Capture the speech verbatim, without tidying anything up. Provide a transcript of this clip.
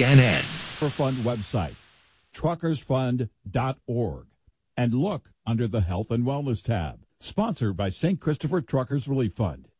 N N. For Fund website, truckers fund dot org. And look under the Health and Wellness tab. Sponsored by Saint Christopher Truckers Relief Fund.